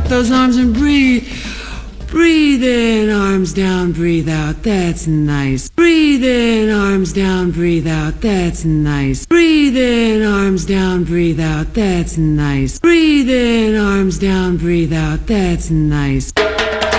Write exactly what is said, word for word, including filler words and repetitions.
those arms and breathe. Breathe in, arms down, breathe out, that's nice. Breathe in, arms down, breathe out, that's nice. Breathe in, arms down, breathe out, that's nice. Breathe in, arms down, breathe out, that's nice.